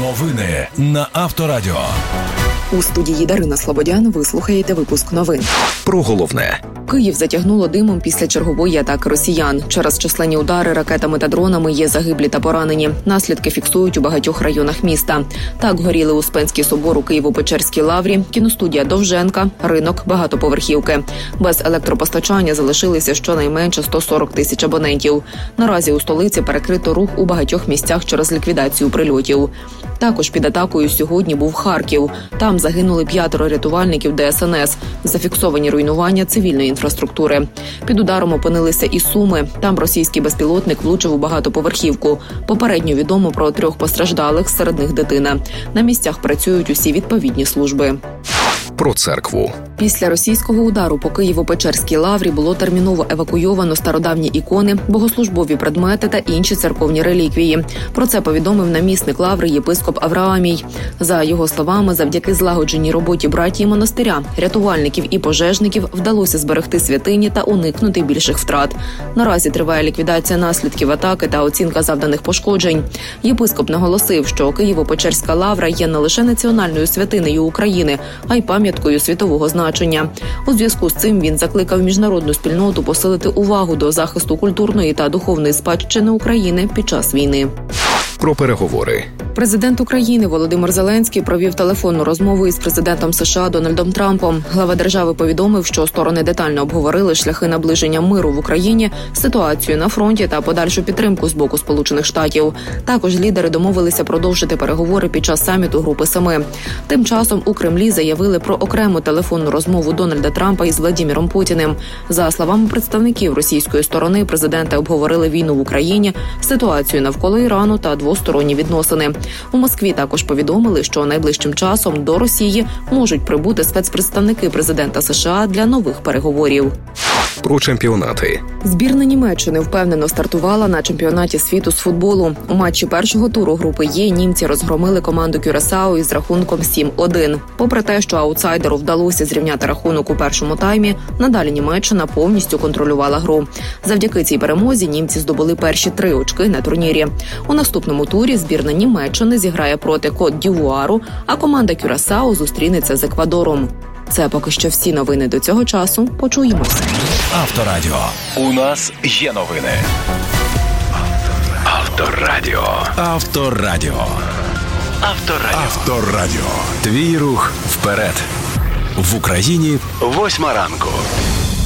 Новини на Авторадіо. У студії Дарина Слободян ви слухаєте випуск новин. Про головне. Київ затягнуло димом після чергової атаки росіян. Через численні удари ракетами та дронами є загиблі та поранені. Наслідки фіксують у багатьох районах міста. Так горіли Успенський собор у Києво-Печерській лаврі, кіностудія Довженка, ринок, багатоповерхівки. Без електропостачання залишилися щонайменше 140 тисяч абонентів. Наразі у столиці перекрито рух у багатьох місцях через ліквідацію прильотів. Також під атакою сьогодні був Харків. Там загинули 5 рятувальників ДСНС. Зафіксовані руйнування цивільної інфраструктури. Під ударом опинилися і Суми. Там російський безпілотник влучив у багатоповерхівку. Попередньо відомо про 3 постраждалих, серед них дитина. На місцях працюють усі відповідні служби. Про церкву. Після російського удару по Києво-Печерській лаврі було терміново евакуйовано стародавні ікони, богослужбові предмети та інші церковні реліквії. Про це повідомив намісник лаври єпископ Авраамій. За його словами, завдяки злагодженій роботі братії монастиря, рятувальників і пожежників вдалося зберегти святині та уникнути більших втрат. Наразі триває ліквідація наслідків атаки та оцінка завданих пошкоджень. Єпископ наголосив, що Києво-Печерська лавра є не лише національною святинею України, а й пам'яткою світового значення. У зв'язку з цим він закликав міжнародну спільноту посилити увагу до захисту культурної та духовної спадщини України під час війни. Про переговори. Президент України Володимир Зеленський провів телефонну розмову із президентом США Дональдом Трампом. Глава держави повідомив, що сторони детально обговорили шляхи наближення миру в Україні, ситуацію на фронті та подальшу підтримку з боку Сполучених Штатів. Також лідери домовилися продовжити переговори під час саміту Групи Семи. Тим часом у Кремлі заявили про окрему телефонну розмову Дональда Трампа із Владимиром Путіним. За словами представників російської сторони, президенти обговорили війну в Україні, ситуацію навколо Ірану та двосторонні відносини. У Москві також повідомили, що найближчим часом до Росії можуть прибути спецпредставники президента США для нових переговорів. Про чемпіонати. Збірна Німеччини впевнено стартувала на чемпіонаті світу з футболу. У матчі першого туру групи Є німці розгромили команду Кюрасао із рахунком 7-1. Попри те, що аутсайдеру вдалося зрівняти рахунок у першому таймі, надалі Німеччина повністю контролювала гру. Завдяки цій перемозі німці здобули перші 3 очки на турнірі. У наступному турі збірна Німеччини зіграє проти Кот-д'Івуару, а команда Кюрасао зустрінеться з Еквадором. Це поки що всі новини до цього часу. Почуємося. Авторадіо. У нас є новини. Авторадіо. Авторадіо. Твій рух вперед. В Україні 8 ранку.